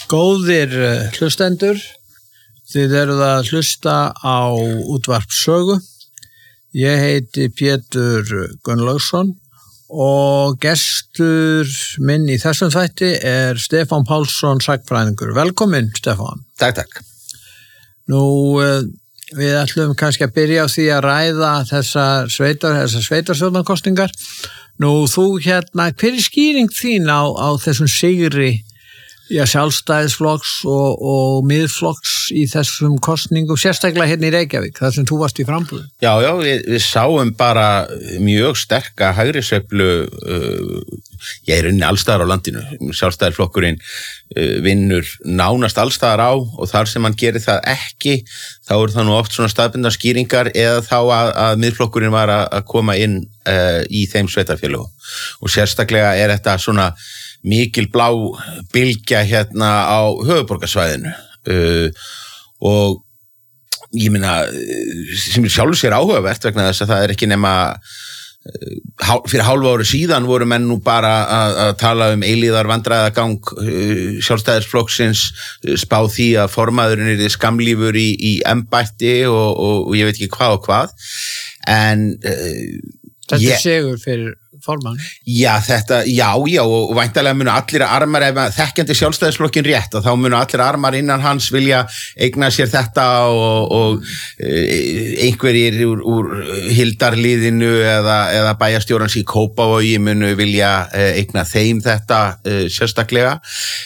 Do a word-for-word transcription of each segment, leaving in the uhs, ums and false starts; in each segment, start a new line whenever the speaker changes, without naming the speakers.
Góðir hlustendur, þið eruð að hlusta á útvarp Sögu. Ég heiti Pétur Gunnlaugsson og gestur minn í þessum þætti er Stefán Pálsson, sagnfræðingur. Velkomin, Stefán.
Takk, takk.
Nú, við ætlum kannski að byrja á því að ræða þessa sveitar, þessa sveitarstjórnarkosningar. Nú, þú hérna, hver er skýring þín á, á þessum sigri Já, sjálfstæðisflokks og, og miðflokks í þessum kosningum, sérstaklega hérna í Reykjavík, þar sem þú varst í framboði?
Já, já, við, við sáum bara mjög sterka hægri sveiflu, uh, ég er unni allstaðar á landinu. Sjálfstæðisflokkurinn uh, vinnur nánast allstaðar á og þar sem hann gerir það ekki, þá eru það nú oft svona staðbundnar skýringar eða þá að, að miðflokkurinn var að, að koma inn uh, í þeim sveitarfélögum. Og sérstaklega er þetta svona mikil blá bylgja hérna á höfuðborgarsvæðinu uh, og ég meina sem sjálfur sér áhugavert vegna þess að það er ekki nema uh, fyrir hálfu ári síðan voru menn nú bara að, að tala um eilíðar vandræðagang uh, sjálfstæðisflokksins, uh, spá því að formaðurinn er skamlífur í, í embætti og, og, og ég veit ekki hvað og hvað en uh,
Þetta
ég,
er sigur fyrir formann.
Já, þetta, já, já, og væntanlega munu allir armar, ef þekkjandi sjálfstæðisflokkin rétt, þá munu allir armar innan hans vilja eigna sér þetta og, og einhverjir úr, úr hildarliðinu eða, eða bæjarstjórans í Kópavogi munu vilja eigna þeim þetta sérstaklega.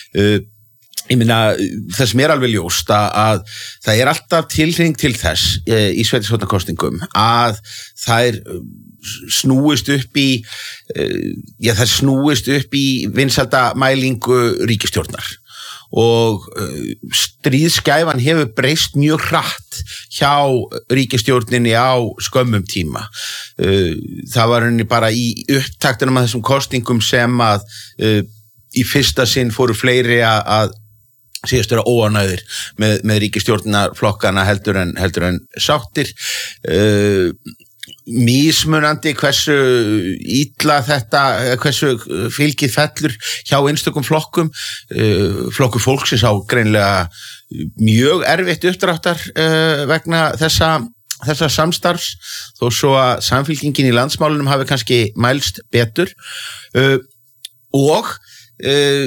Ég meina, það sem er alveg ljóst að það er alltaf tilhring til þess í sveitarstjórnarkosningum að það er snúist upp í já það snúist upp í vinsældamælingu ríkisstjórnar og stríðsgæfan hefur breyst mjög hratt hjá ríkisstjórninni á skömmum tíma. Það var henni bara í upptaktunum að þessum kosningum sem að í fyrsta sinn fóru fleiri að síðast vera óánægðir með, með ríkisstjórnarflokkana heldur en, heldur en sáttir. Uh, mismunandi hversu illa þetta, hversu fylgið fellur hjá einstökum flokkum. Uh, flokkur fólksins á greinlega mjög erfitt uppdráttar uh, vegna þessa, þessa samstarfs, þó svo að samfylkingin í landsmálunum hafi kannski mælst betur. Uh, og uh,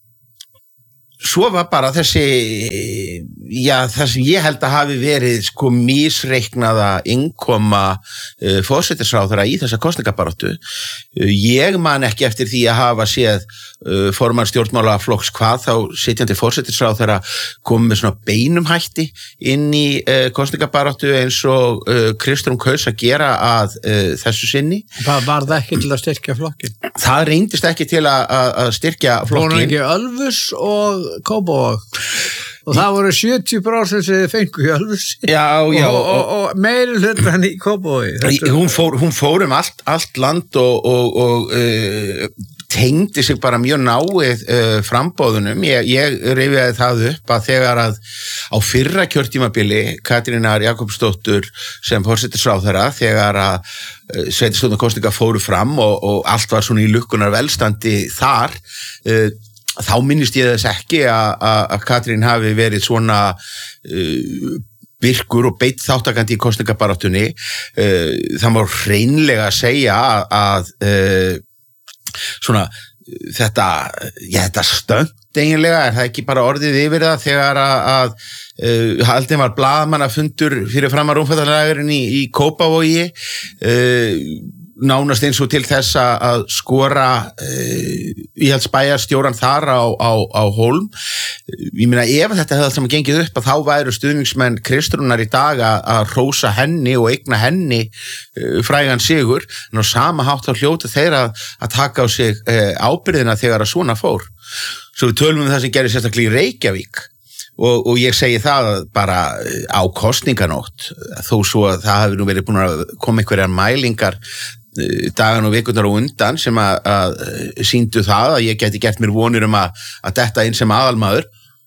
Svo var bara þessi, já, það sem ég held að hafi verið sko misreiknaða innkoma uh, forsætisráðherra í þessa kosningabaráttu. Uh, ég man ekki eftir því að hafa séð uh, formann stjórnmálaflokks hvað þá sitjandi forsætisráðherra kom með svona beinum hætti inn í uh, kosningabaráttu eins og uh, Kristrún kaus að gera að uh, þessu sinni.
Það var það ekki til að styrkja flokkin?
Það reyndist ekki til að, að styrkja flokkin.
Fór ekki Ölfus og Kópavog og það voru sjötíu prósent sem þið fengu í Ölfusi
já, já,
og, og, og meiri hlutur hann í Kópavogi.
Hún fór, hún fór um allt, allt land og, og, og uh, tengdi sig bara mjög náið uh, frambóðunum. Ég, ég rifjaði það upp að þegar að á fyrra kjörtímabili Katrínar Jakobsdóttur sem forsætisráðherra þegar að uh, sveitarstjórnarkosningar fóru fram og, og allt var svona í lukkunar velstandi þar uh, þá minnist ég þess ekki að, að Katrín hafi verið svona uh, virkur og beitt þáttakandi í kosningabaráttunni. Uh, það má hreinlega segja að, að uh, svona þetta, já, þetta stönd eiginlega, er það ekki bara orðið yfir það þegar að, að uh, haldið var blaðamannafundur fyrir framar rúmfattalægurinn í, í Kópavogi uh, nánast eins og til þess að skora uh, íhaldsbæjarstjóran þar á, á, á Hólm. Ég meina ef þetta hefði allt saman gengið upp að þá væru stuðningsmenn Kristrúnar í dag að, að hrósa henni og eigna henni uh, frægan sigur, en á sama hátt þá hljóta þeir að, að taka á sig uh, ábyrðina þegar að svona fór. Svo við tölum um það sem gerir sérstaklega í Reykjavík og, og ég segi það bara á kosninganótt, þó svo að það hafi nú verið búin að koma einhverjar mælingar dagan og vikurnar og undan sem að, að sýndu það að ég geti gert mér vonir um að, að detta inn sem aðalmaður.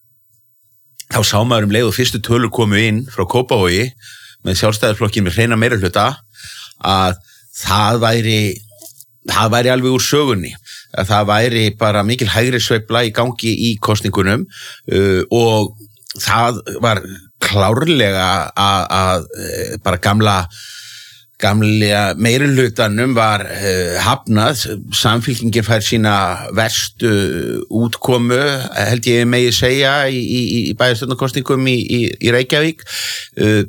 Þá sá maður um leið og fyrstu tölur komu inn frá Kópavogi með sjálfstæðisflokkin með hreina meirihluta að það væri það væri alveg úr sögunni. að það væri bara mikil hægri sveifla í gangi í kosningunum uh, og það var klárlega að, að bara gamla gamlega meirihlutanum var uh, hafnað, samfylkingin fær sína verstu útkomu, held ég megi segja í, í, í bæjarstjórnarkosningum í, í, í Reykjavík. Uh,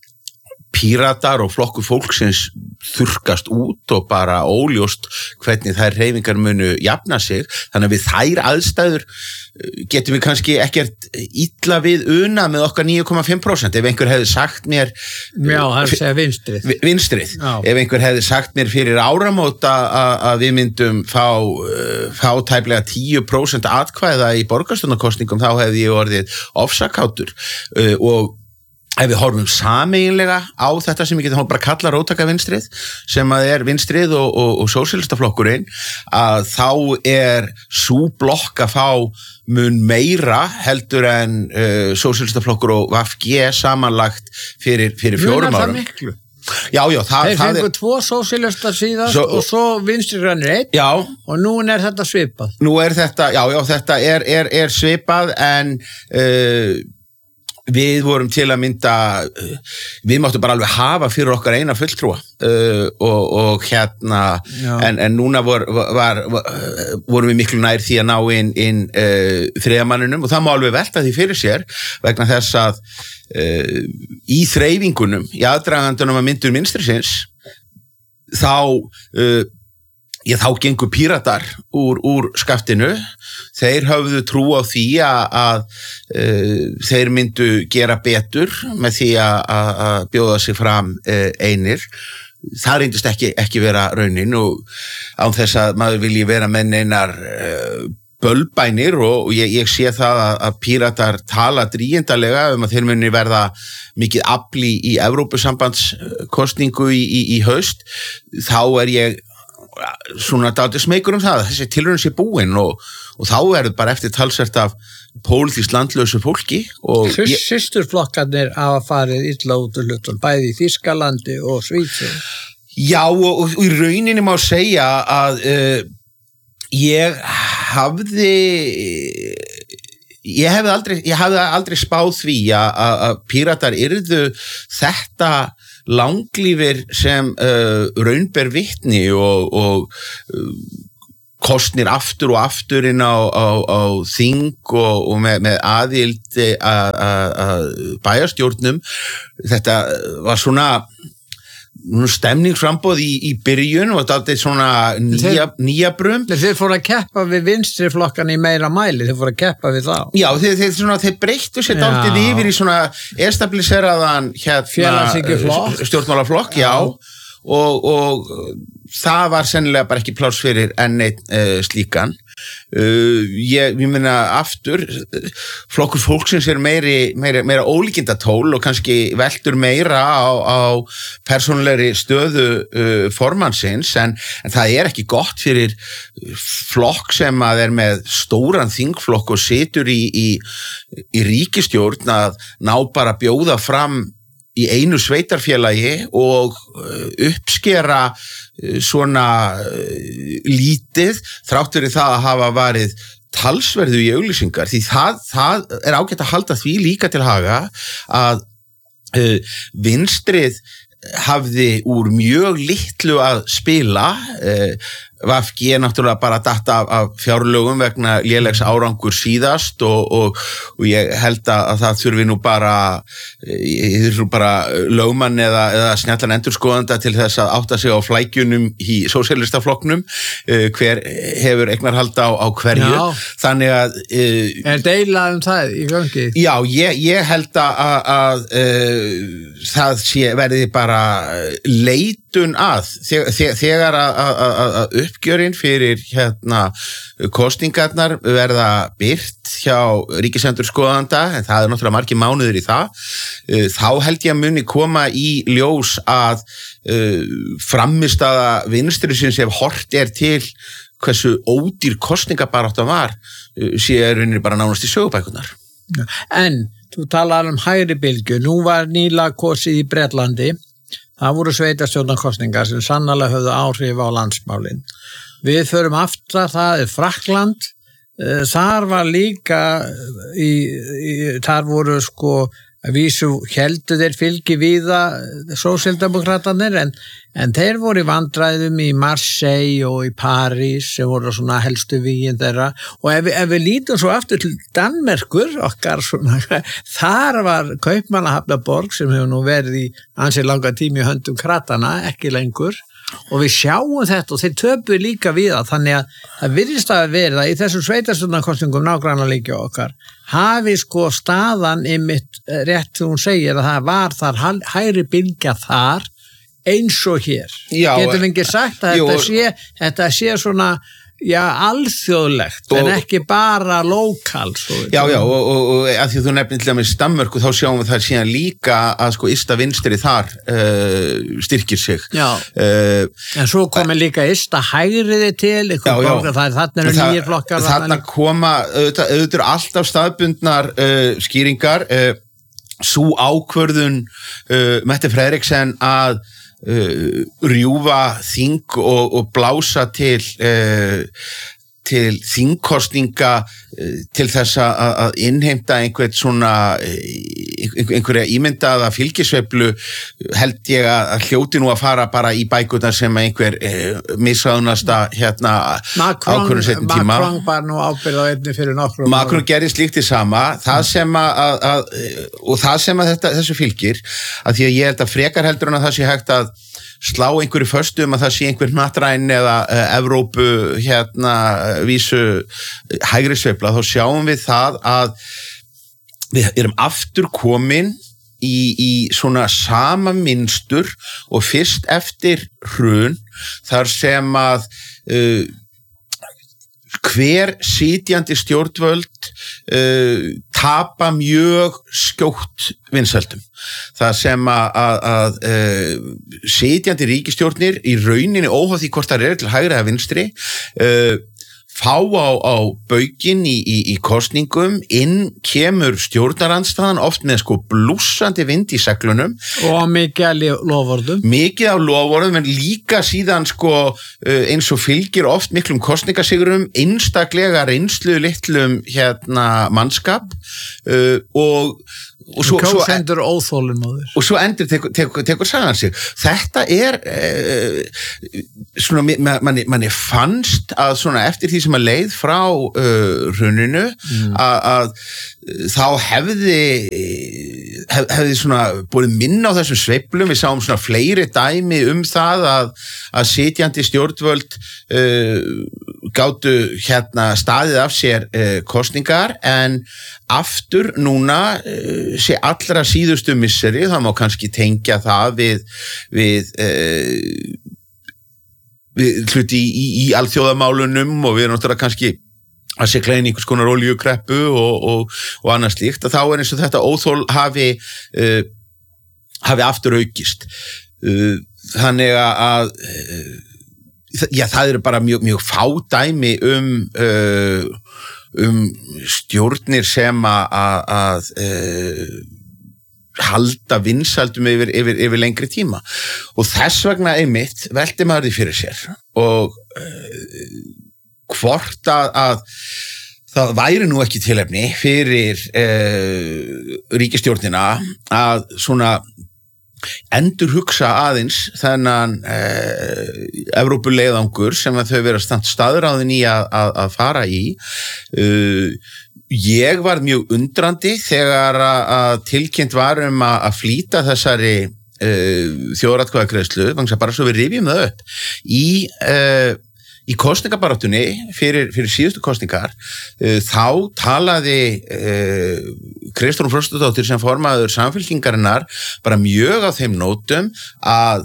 Píratar og flokkur fólksins þurrkast út og bara óljóst hvernig þær hreyfingar munu jafna sig, þannig að við þær aðstæður getum við kannski ekkert illa við una með okkar níu komma fimm prósent. Ef einhver hefði sagt mér
Já, það er að segja vinstrið
vinstrið,
Já.
Ef einhver hefði sagt mér fyrir áramót að við myndum fá, fá tæplega tíu prósent atkvæða í borgarstjórnarkosningum, þá hefði ég orðið ofsakátur og ef við horfum sameiginlega á þetta sem við getum bara kalla róttaka vinstrið, sem að er vinstrið og, og, og sósíalistaflokkurinn, að þá er sú blokk að fá mun meira heldur en uh, sósíalistaflokkur og V G samanlagt fyrir, fyrir fjórum árum.
Munar það miklu?
Já, já, það,
Þeir fengu tvo sósíalistar síðast svo, og svo vinstrigrænir einn já, og nú er þetta svipað.
Nú er þetta, já, já, þetta er, er, er svipað en uh, við vorum til að mynda, við máttum bara alveg hafa fyrir okkar eina fulltrúa uh, og, og hérna, en, en núna vor, var, var, vorum við miklu nær því að ná inn, inn uh, þriðamanninum og það má alveg velta því fyrir sér vegna þess að uh, í þreifingunum, í aðdragandunum að myndur vinstrisins, þá uh, Já, þá gengur Píratar úr, úr skaftinu, þeir höfðu trú á því að, að uh, þeir myndu gera betur með því að, að bjóða sig fram uh, einir. Það reyndist ekki, ekki vera raunin og án þess að maður vilji vera með neinar uh, bölbænir og ég, ég sé það að, að Píratar tala drýjendalega um að þeir muni verða mikið afli í Evrópusambandskosningu í, í, í haust, þá er ég svona dálítið smeykur um það þessi tilraun sé búin og, og þá er það bara eftir talsvert af pólitískt landlausu fólki og
Systurflokkarnir hafa farið illa út úr hlutum, bæði í Þýskalandi og Svíþjóð.
Já og, og í rauninni má segja að uh, ég hafði ég hefði aldrei, ég hafði aldrei spáð því að, að Píratar yrðu þetta langlífir sem uh, raunber vitni og, og uh, kosnir aftur og aftur inn á, á, á þing og, og með, með aðild að bæjarstjórnum. Þetta var svona stemningsframboð í, í byrjun og þetta er svona nýja, nýja brum.
Þeir fóru að keppa við vinstriflokkan í meira mæli, þeir fóru að keppa við þá.
Já, þeir, þeir, svona, þeir breyttu sér dálítið yfir í svona establisheraðan hérna, stjórnmálaflokk, já, já. Og, og það var sennilega bara ekki pláss fyrir enn einn uh, slíkan. Uh, ég, ég meina aftur, flokkur fólksins er meiri, meira, meira ólíkindatól og kannski veldur meira á, á persónulegri stöðu uh, formannsins, en, en það er ekki gott fyrir flokk sem að er með stóran þingflokk og situr í, í, í ríkisstjórn að ná bara að bjóða fram í einu sveitarfélagi og uppskera svona lítið þrátt fyrir það að hafa varið talsverðu í auglýsingar, því það, það er ágætt að halda því líka til haga að uh, vinstrið hafði úr mjög litlu að spila. uh, V G er náttúrulega bara datta af, af fjárlögum vegna lélegs árangur síðast og, og, og ég held að það þurfi nú bara ég þurfi bara lögmann eða, eða snjallan endurskoðanda til þess að átta sig á flækjunum í sósíalistaflokknum, uh, hver hefur eignarhald á, á hverju. Já. Þannig að uh,
er deila um það í gangi?
Já, ég, ég held að, að uh, það sé verði bara leitun að þegar, þegar að, að, að uppgjörinn fyrir hérna kosningarnar verða birt hjá ríkisendurskoðanda, en það er náttúrulega margir mánuður í það, þá held ég að muni koma í ljós að uh, frammistaða vinstrisins ef hort er til hversu ódýr kosningabaráttan var, uh, sé rauninni bara nánast í sögubækunar.
En þú talar um hægri bylgju, nú var nýlega kosið í Bretlandi. Það voru sveitarstjórnarkosningar sem sannarlega höfðu áhrif á landsmálin við förum aftur, það er Frakkland, þar var líka í, í, þar voru sko að vísu heldu þeir fylgi víða sósíaldemókratarnir en, en þeir voru í vandræðum í Marseille og í París sem voru svona helstu vígin þeirra og ef, ef við lítum svo aftur til Danmerkur okkar svona, þar var Kaupmannahafnarborg sem hefur nú verið í ansi langa tími í höndum kratana, ekki lengur og við sjáum þetta og þeir töpu líka við það þannig að það virðist að verða í þessum sveitarstjórnarkosningum nágrannaríkja okkar hafi sko staðan einmitt rétt þegar hún segir að það var þar hægri bylgja þar eins og hér. Já, getum við ekki sagt að jú, þetta, sé, þetta sé svona já, alþjóðlegt, og, en ekki bara lokal.
Já, já, og, og, og að því þú nefnir til dæmis Danmörku, þá sjáum við það síðan líka að sko ysta vinstri þar uh, styrkir sig.
Já, uh, en svo komið líka ysta hægriði til, eitthvað borgar, það er þarna eru nýjir flokkar.
Þarna koma, auðvitað, auðvitað alltaf staðbundnar uh, skýringar, uh, svo ákvörðun uh, Mette Frederiksen að Uh, rjúfa þing og, og blása til uh, til þingkostninga uh, til þess að, að innheimta einhvern svona uh, einhverja ímyndaða fylgisveiflu held ég að hljóti nú að fara bara í bækurnar sem einhver uh, misráðnasta hérna ákvörðun setjum tíma.
Macron var nú ábyrgð á einni fyrir nokkrum.
Macron gerði slíkt í sama það sem að, að, að og það sem að þetta, þessu fylgir að því að ég held að frekar heldur en að það sé hægt að slá einhverju föstu um að það sé einhver hnattræn eða uh, Evrópu hérna vísu hægri sveifla, þá sjáum við það að við erum aftur komin í, í svona sama mynstur og fyrst eftir hrun þar sem að uh, hver sitjandi stjórnvöld uh, tapa mjög skjótt vinsældum. Það sem að, að, að uh, sitjandi ríkisstjórnir í rauninni óháð því hvort það er til hægri eða vinstri uh, fá á, á baukinn í, í, í kosningum, inn kemur stjórnarandstaðan oft með sko blússandi vind í seglunum.
Og mikið af loforðum.
Mikið af loforðum, en líka síðan sko eins og fylgir oft miklum kosningasigurum, einstaklega reynslu litlum hérna mannskap uh, og og svo, svo, og svo endur tekur, tekur, tekur sagan sig. Þetta er eh, svona, manni, manni fannst að svona eftir því sem að leið frá uh, hruninu mm. að, að þá hefði hef, hefði svona búið minna á þessum sveiflum, við sáum svona fleiri dæmi um það að, að sitjandi stjórnvöld uh, gátu hérna staðið af sér uh, kosningar, en aftur núna uh, sé allra síðustu misseri, það má kannski tengja það við, við, uh, við hluti í, í, í alþjóðamálunum og við erum náttúrulega kannski að segla inn í einhvers konar olíukreppu og, og, og annað slíkt, að þá er eins og þetta óþol hafi, uh, hafi aftur aukist. Uh, þannig að uh, já, það eru bara mjög, mjög fá dæmi um uh, um stjórnir sem að uh, halda vinsældum yfir, yfir, yfir lengri tíma, og þess vegna einmitt velti maður því fyrir sér og uh, hvort að, að það væri nú ekki tilefni fyrir uh, ríkisstjórnina að svona endur hugsa aðeins þennan uh, Evrópuleiðangur sem að þau vera staðráðin í að, að, að fara í. Uh, ég var mjög undrandi þegar að, að tilkynnt var um að, að flýta þessari uh, þjóðaratkvæðagreiðslu, þannig að bara svo við rifjum það upp í uh, í kosningabaráttunni fyrir, fyrir síðustu kosningar, uh, þá talaði uh, Kristrún Frostadóttir sem formaður Samfylkingarinnar bara mjög á þeim nótum að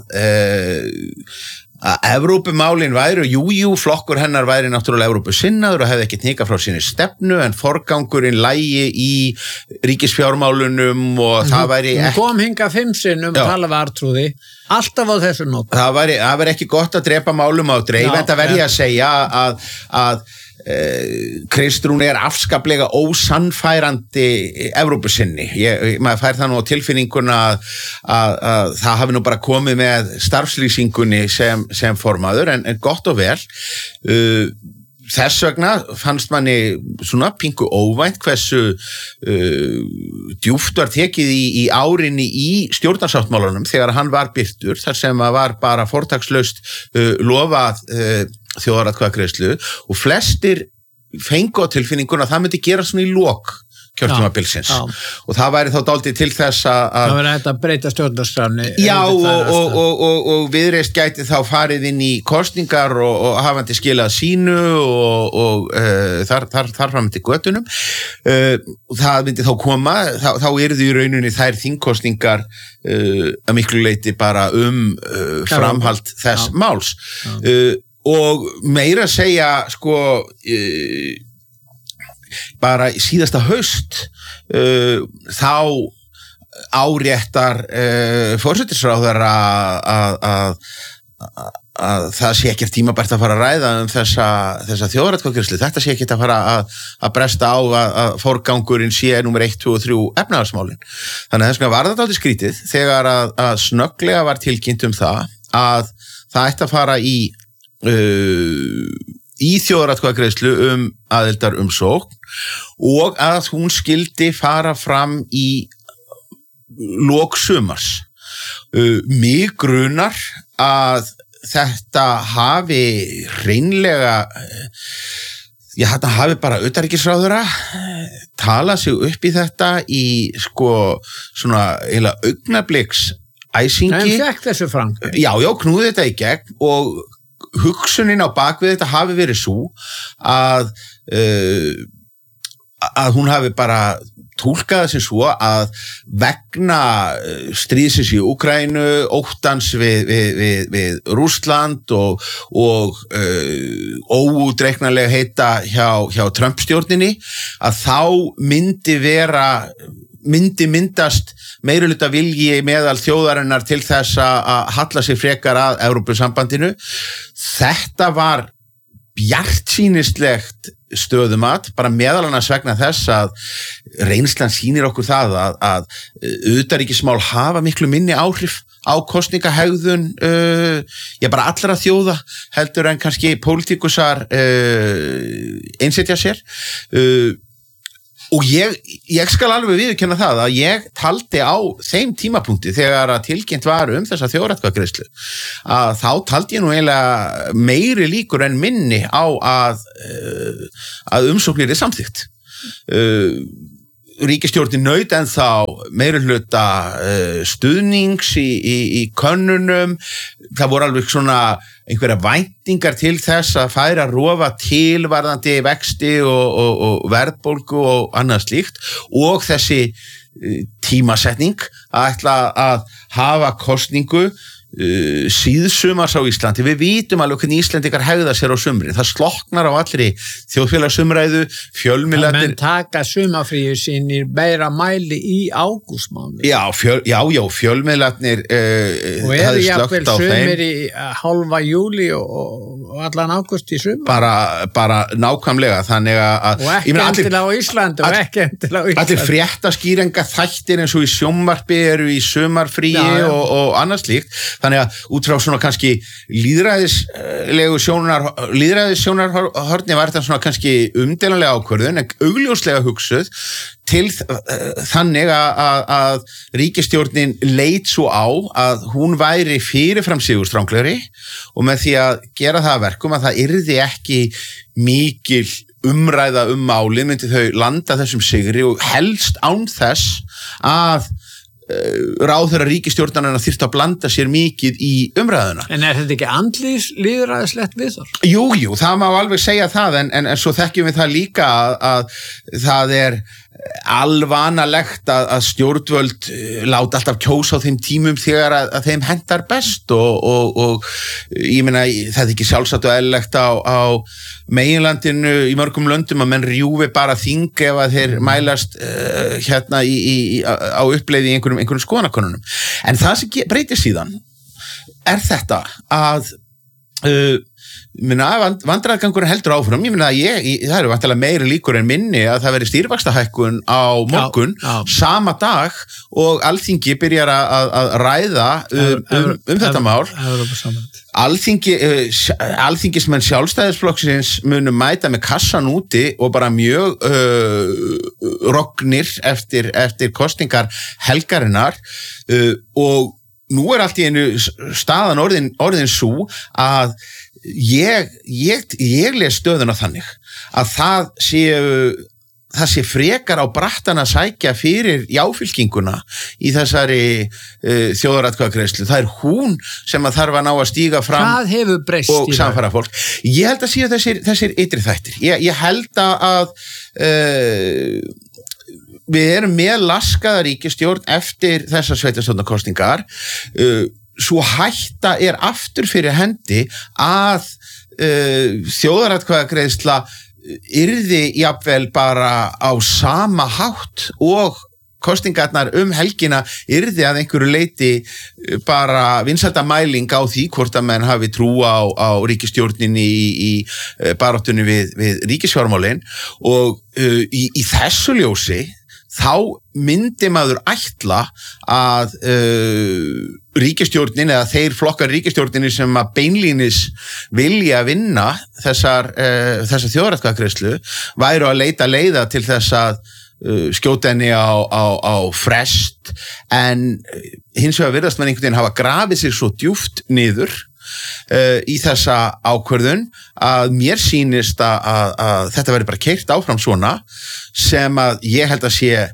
uh, að Evrópumálin væri, jú, jú, flokkur hennar væri náttúrulega Evrópusinnaður og hefði ekki hnikað frá sinni stefnu, en forgangurinn lægi í ríkisfjármálunum og mm-hmm. það væri
ekki... Kom hinga fimm sinnum og tala við Artrúði, alltaf á þessu nótum.
Það væri, það væri ekki gott að drepa málum á dreif, en það verði að segja að, að uh, Kristrún er afskaplega ósannfærandi Evrópusinni. Ég, maður fær það nú á tilfinninguna að, að, að það hafi nú bara komið með starfslýsingunni sem, sem formaður, en, en gott og vel. Uh, Þess vegna fannst manni svona pingu óvænt hversu uh, djúpt var tekið í, í árinni í stjórnarsáttmálanum þegar hann var birtur, þar sem að var bara fortakslaust uh, lofað uh, þjóðaratkvæðagreiðslu og flestir fengu á tilfinninguna að það myndi gera svona í lok kjörtímabilsins og það væri þá dálítið til þess að
það væri hægt að breyta stjórnarskránni
já og, og, og, og, og Viðreisn gæti þá farið inn í kosningar og, og hafandi skilað sínu og, og uh, þar, þar, þar fram til götunum uh, það myndi þá koma þá, þá yrðu í rauninni þær þingkosningar uh, að miklu leyti bara um uh, framhald þess já. Máls uh, og meira að segja sko uh, bara síðasta haust uh, þá áréttar uh, forsætisráðherra að, að, að, að það sé ekkert tímabært að fara að ræða um þessa, þessa þjóðaratkvæðagreiðslu, þetta sé ekkert að fara að, að bresta á að, að forgangurinn sé númer eitt, tvö og þrjú efnahagsmálin. Þannig að þess vegna var þetta aldrei skrítið þegar að, að snögglega var tilkynnt um það að það ætti að fara í uh, í þjóðaratkvæðagreiðslu um aðildar umsókn og að hún skildi fara fram í lok sumars. Uh, mig grunar að þetta hafi hreinlega, já þetta hafi bara utanríkisráðherra talað sig upp í þetta í sko svona eiginlega augnabliks æsingi.
En fekk þessu fram.
Já, já, knúði þetta í gegn og hugsunin á bakvið þetta hafi verið svo að uh, að hún hafi bara túlkað þessi svo að vegna stríðsins í Úkraínu, óttans við, við, við, við Rússland og, og uh, óútreiknanlega heita hjá, hjá Trump-stjórninni að þá myndi vera myndi myndast meirihluta vilji meðal þjóðarinnar til þess að halla sig frekar að Evrópusambandinu. Þetta var bjartsýnislegt stöðumat, bara meðal annars vegna þess að reynslan sýnir okkur það að, að utanríkismál hafa miklu minni áhrif á kosningahegðun uh, ég bara allra þjóða heldur en kannski pólitíkusar uh, einsetja sér uh, og ég, ég skal alveg viðurkenna það að ég taldi á þeim tímapunkti þegar að tilkynnt var um þessa þjóðaratkvæðagreiðslu að þá taldi ég nú eiginlega meiri líkur en minni á að, að umsóknir er samþykkt. Ríkisstjórnin naut en þá meirihluta stuðnings í, í, í könnunum, það voru alveg svona einhverja væntingar til þess að færa rofa til varðandi vexti og, og, og verðbólgu og annað slíkt og þessi tímasetning að ætla að hafa kosningu uh, síðsumars á Íslandi. Við vitum alveg hvernig Íslendingar hegða sér á sumrin. Það slokknar á allri þjóðfélagsumræðu, fjölmiðlarnir.
Menn taka sumarfríu sínir meira mæli í ágústmánuði.
Já, fjöl, já, já, fjölmiðlarnir uh,
og eru jafnvel sumir í hálfa júli og, og allan ágúst í sumar.
Bara, bara nákvæmlega, þannig að
og ekki endilega á Íslandi og ekki endilega á Íslandi.
Allir fréttaskýringa þættir eins og í sjónvarpi eru í sumarfríi já, já. og, og annað slíkt. Þannig að út frá svona kannski lýðræðislegu sjónar, lýðræðissjónarhorni var þetta svona kannski umdelanlega ákvörðun, en augljóslega hugsuð til þannig að, að, að ríkisstjórnin leit svo á að hún væri fyrirfram sigurstranglegri og með því að gera það að verkum að það yrði ekki mikil umræða um málið, myndi þau landa þessum sigri og helst án þess að ráðherra ríkisstjórnarnir þyrftu að blanda sér mikið í umræðuna.
En er þetta ekki andlýs lýðræðislegt við þar?
Jú, jú, það má alveg segja það, en, en, en svo þekkjum við það líka að, að það er alvanalegt að, að stjórnvöld láta alltaf kjósa á þeim tímum þegar að, að þeim hentar best og, og, og ég meina það er ekki sjálfsagt og eðlilegt á, á meginlandinu í mörgum löndum að menn rjúfi bara þing ef að þeir mælast uh, hérna í, í, á uppleiði í einhverjum, einhverjum skoðanakönnunum. En það sem breytir síðan er þetta að uh, vandræðagangurinn heldur áfram, ég minna að ég, ég, það eru vantilega meiri líkur en minni að það veri stýrivaxtahækkun á morgun, já, já. sama dag og Alþingi byrjar að, að ræða um, um, um þetta mál. Alþingi, Alþingismenn Sjálfstæðisflokksins munu mæta með kassan úti og bara mjög uh, rognir eftir, eftir kosningar helgarinnar uh, og nú er allt í einu staðan orðin, orðin svo að ég, ég, ég les stöðuna þannig að það sé, það sé frekar á brattan að sækja fyrir jáfylkinguna í þessari uh, þjóðaratkvæðagreiðslu. Það er hún sem að þarf að ná að stíga fram og samfara fólk. Ég held að séu þessir, þessir ytri þættir. Ég, ég held að uh, við erum með laskaða ríkisstjórn eftir þessar sveitarstjórnarkosningar. Uh, svo hætta er aftur fyrir hendi að uh, þjóðaratkvæðagreiðsla yrði jafnvel bara á sama hátt og kosningarnar um helgina yrði að einhverju leiti bara vinsældamæling á því hvort að menn hafi trú á, á ríkisstjórninni í, í baráttunni við, við ríkisfjármálin og uh, í, í þessu ljósi þá myndi maður ætla að uh, ríkisstjórnin eða þeir flokkar ríkisstjórninni sem að beinlínis vilja vinna þessar, uh, þessar þjóðaratkvæðagreiðslu væru að leita leiða til þess að uh, skjóta henni á, á, á frest en hins vegar virðast mann einhvern veginn hafa grafið sig svo djúpt niður uh, í þessa ákvörðun að mér sýnist að, að, að þetta verður bara keyrt áfram svona sem að ég held að sé uh,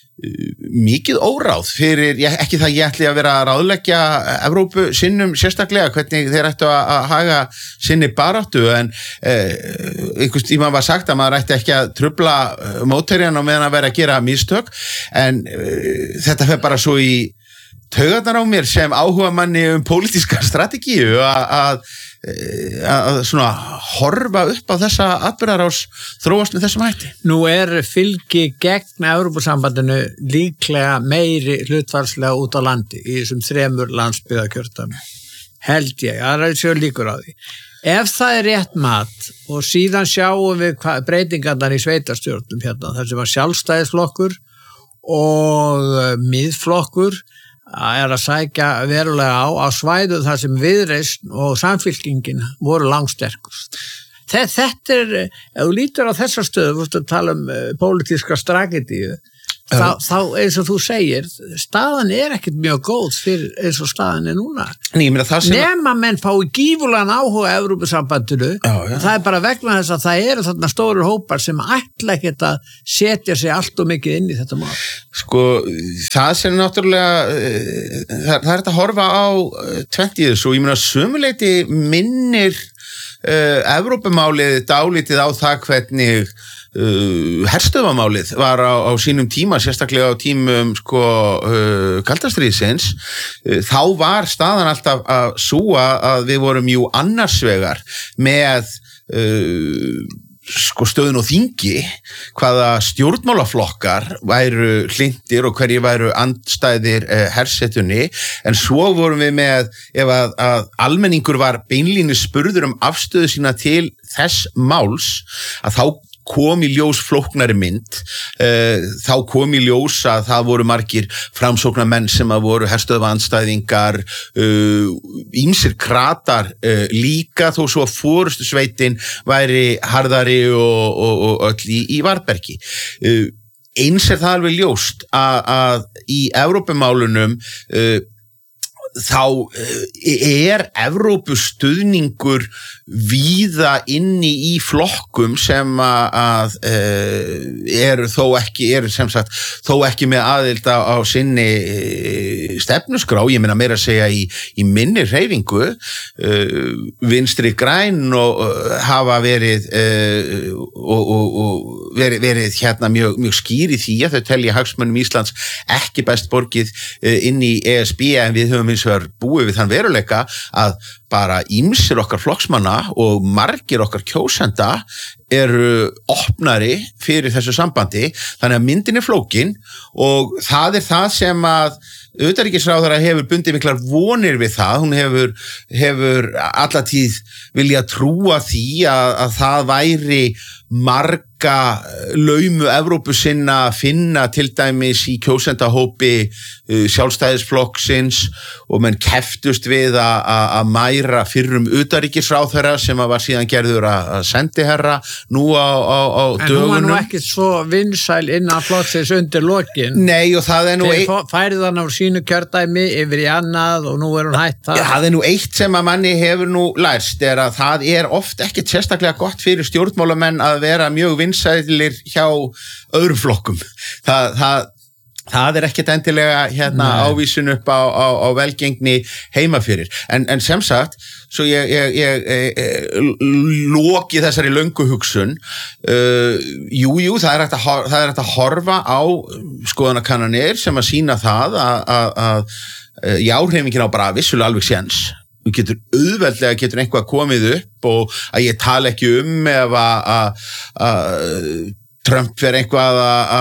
mikið óráð fyrir, ég, ekki það ég ætli að vera að ráðleggja Evrópu sinnum sérstaklega hvernig þeir ættu að, að haga sinni baráttu en uh, einhvers tíma var sagt að maður ætti ekki að trufla uh, mótherjan og meðan að vera að gera mistök en uh, þetta fer bara svo í taugarnar á mér sem áhuga manni um pólitíska strategíu að að svona horfa upp á þessa atburðarás þróast með þessum hætti.
Nú er fylgi gegn Evrópusambandinu líklega meiri hlutfarslega út á landi í þessum þremur landsbyggðakjördæmum. Held ég, það er svo líkur á því. Ef það er rétt mat og síðan sjáum við breytingarnar í sveitarstjórnum hérna, þar sem var sjálfstæðisflokkur og miðflokkur er að sækja verulega á á svæðu þar sem Viðreisn og Samfylkingin voru langsterkust. Þetta er, ef þú lítur á þessa stöðu, þú veist að tala um uh, pólitíska strategíu, þá, þá eins og þú segir, staðan er ekkert mjög góð fyrir eins og staðan er núna.
Nei, ég meina það sem
nema menn fái gífurlegan áhuga Evrópusambandinu, það er bara vegna þess að það eru þarna stórir hópar sem ætla ekkert að setja sig allt og mikið inn í þetta mál.
Sko, það sem náttúrulega það, það er að horfa á tvennt í þessu og ég meina sömuleyti minnir uh, Evrópumálið dálítið á það hvernig Uh, herstöðvamálið var á, á sínum tíma, sérstaklega á tímum sko, uh, kaldastríðsins uh, þá var staðan alltaf að súa að við vorum jú annarsvegar með uh, sko stöðun og þingi hvaða stjórnmálaflokkar væru hlindir og hverju væru andstæðir uh, hersetunni en svo vorum við með ef að, að almenningur var beinlínis spurður um afstöðu sína til þess máls að þá kom í ljós flóknari mynd uh, þá kom í ljós að það voru margir framsóknarmenn sem að voru herstöðvaandstæðingar ýmsir uh, kratar uh, líka þó svo að forystusveitin væri harðari og, og, og öll í, í varðbergi uh, eins er það alveg ljóst að, að í Evrópumálunum uh, þá er Evrópustuðningur víða inni í flokkum sem að eru þó ekki, eru sem sagt þó ekki með aðild á sinni stefnuskrá, ég meina meira að segja í, í minni hreyfingu vinstri græn og hafa verið og, og, og verið, verið hérna mjög, mjög skýr í því að þau telja hagsmunum Íslands ekki best borgið inn í E S B en við höfum hins hins vegar búið við þann veruleika að bara ýmsir okkar flokksmanna og margir okkar kjósenda eru opnari fyrir þessu sambandi, þannig að myndin er flókin og það er það sem að utanríkisráðherra hefur bundið miklar vonir við það, hún hefur, hefur alla tíð vilja trúa því að, að það væri marga laumu Evrópusinna að finna til dæmis í kjósendahópi uh, sjálfstæðisflokksins og menn keftust við að, að mæra fyrrum utanríkisráðherra sem var síðan gerður að sendiherra nú á, á, á
en
dögunum. En
hún var nú ekki svo vinsæl innan flokksins undir lokin.
Nei og það er nú...
Þeir ein... færið hann á sínu kjördæmi yfir í annað og nú er hún hætt það.
Ja, það er nú eitt sem að manni hefur nú lærst er að það er oft ekki sérstaklega gott fyrir stjórnmálamenn að vera mjög vinsælir hjá öðrum flokkum. Það, það, það er ekkert endilega hérna Nei. ávísun upp á, á, á velgengni heima fyrir. En, en sem sagt, svo ég, ég, ég, ég loki þessari löngu hugsun, uh, jú, jú, það er hægt að, það er hægt að horfa á skoðanakannanir sem að sýna það að, að, að já, hreyfingin á bara vissulega alveg séns. Þú getur auðveldlega getur einhvað komið upp og að ég tala ekki um ef að Trump fyrir einhvað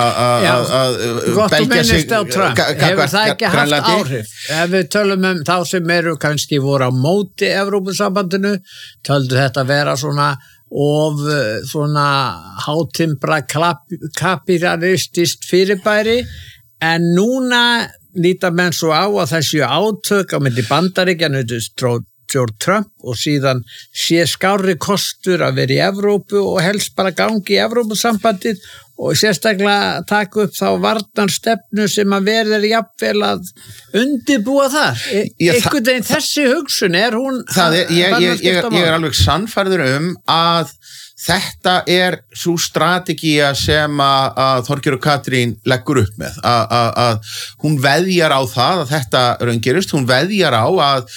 að belgja sig
hefur það ekki haft áhrif ef við tölum um þá sem eru kannski voru á móti Evrópusambandinu töldu þetta vera svona of svona hátimbra kapitalistiskt fyrirbæri en núna líta menn svo á að þessu átök á milli Bandaríkjanna Donald Trump og síðan sé skárri kostur að vera í Evrópu og helst bara gangi í Evrópusambandið og sérstaklega taka upp þá varnarstefnu sem að verður jafnvel að undirbúa þar. E einhvern veginn þessi hugsun er hún...
Það er, ég, ég, ég, ég er alveg sannfærður um að þetta er svo strategía sem að, að Þorgerður Katrín leggur upp með, að, að, að hún veðjar á það að þetta raungerist, hún veðjar á að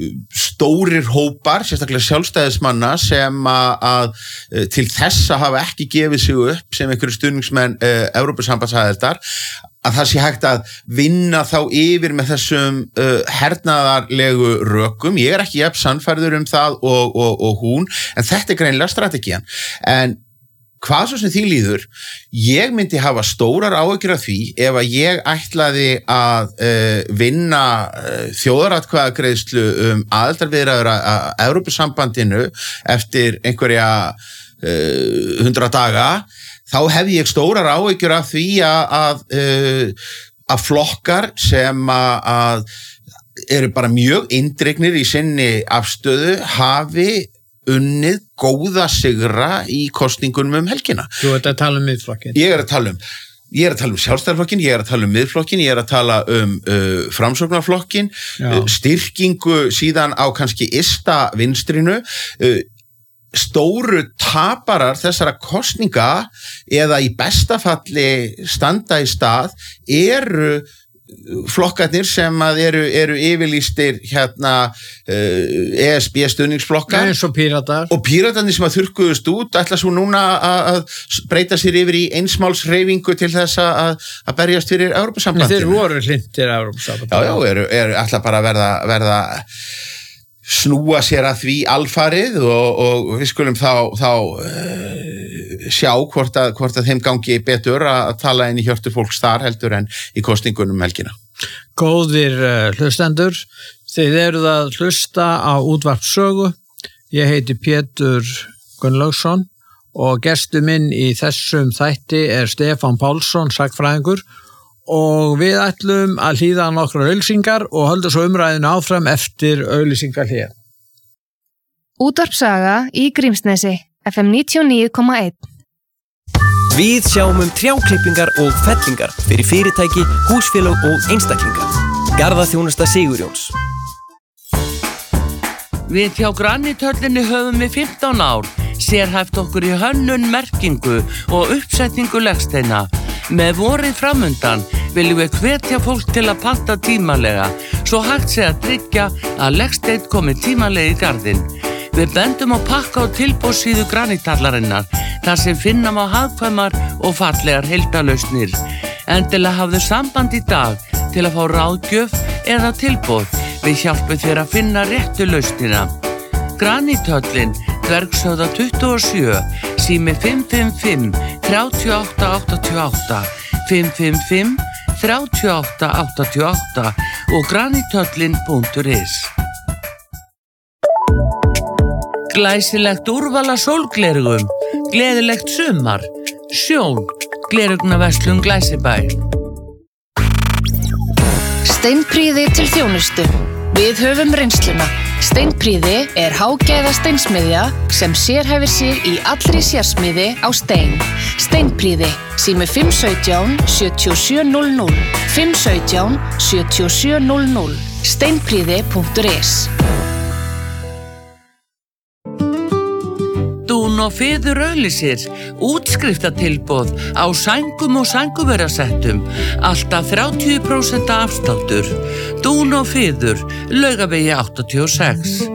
stórir hópar, sérstaklega sjálfstæðismanna sem að, að til þessa hafa ekki gefið sig upp sem einhverju stuðningsmenn uh, Evrópusambandsaðildar, að það sé hægt að vinna þá yfir með þessum uh, hernaðarlegu rökum. Ég er ekki jafn sannfærður um það og, og, og hún, en þetta er greinilega strategían. En hvað svo sem því líður, ég myndi hafa stórar áhyggjur af því ef að ég ætlaði að uh, vinna uh, þjóðaratkvæðagreiðslu um aðildarviðræður að Evrópusambandinu eftir einhverja uh, hundra daga, þá hefði ég stórar áhyggjur af því að, að, uh, að flokkar sem að, að eru bara mjög eindregnir í sinni afstöðu hafi unnið góða sigra í kosningunum um helgina.
Þú ert að tala um miðflokkin.
Ég er að tala um, ég er að tala um sjálfstæðisflokkin, ég er að tala um miðflokkin, ég er að tala um uh, framsóknarflokkin, uh, styrkingu síðan á kannski ysta vinstrinu, uh, stóru taparar þessara kosninga eða í besta falli standa í stað eru flokkarnir sem að eru, eru yfirlýstir hérna uh, E S B stuðningsflokkar
eins og Píratar
og Píratarnir sem að þurrkuðust út ætla svo núna að breyta sér yfir í einsmálshreyfingu til þess að, að berjast fyrir Evrópusambandinu.
Þeir voru hlindir Evrópusambandinu.
Já, já, eru, eru ætla bara að verða, verða snúa sér að því alfarið og, og við skulum þá, þá uh, sjá hvort að, hvort að þeim gangi betur að tala inn í hjörtu fólks þar heldur en í kosningunum helgina.
Góðir uh, hlustendur, þið eruð að hlusta á Útvarp Sögu. Ég heiti Pétur Gunnlaugsson og gestur minn í þessum þætti er Stefán Pálsson, sagnfræðingur, og við ætlum að hlýða nokkrar auglýsingar og höldum svo umræðinu áfram eftir auglýsingar hér.
Útvarp Saga í Grímsnesi, F M níutíu og níu komma eitt.
Við sjáum um trjáklippingar og fellingar fyrir fyrirtæki, húsfélög og einstaklinga. Garðaþjónusta Sigurjóns.
Við hjá Granithöllinni höfum við fimmtán ár, sérhæft okkur í hönnun, merkingu og uppsetningu legsteina. Með vorið framundan viljum við hvetja fólk til að panta tímalega, svo hægt sé að tryggja að legsteinn komi tímalega í garðinn. Við bendum á pakka og tilboðssíðu Granithallarinnar, þar sem finna má hagkvæmar og fallegar heildalausnir. Endilega hafðu samband í dag til að fá ráðgjöf eða tilboð. Við hjálpum þér að finna réttu lausnina. Graníthöllin, Dvergshöfða tuttugu og sjö, sími fimm fimm fimm, þrjú átta átta átta, fimm fimm fimm, þrjú átta átta átta og graníthöllin punktur is. Glæsilegt úrvala sólglerugum, gleðilegt sumar, Sjón, glerugnaverslun Glæsibæ.
Steinprýði til þjónustu. Við höfum reynsluna. Steinprýði er hágæða steinsmiðja sem sérhæfir sig í allri sérsmiði á stein. Steinprýði, sími fimm sautján, sjötíu og sjö núll núll, fimm sautján, sjötíu og sjö núll núll, steinprýði punktur is.
Dún og Fiður auglýsir útskriftatilboð á sængum og sænguverasettum, alltaf þrjátíu prósent afsláttur. Dún og Fiður, Laugavegi áttatíu og sex.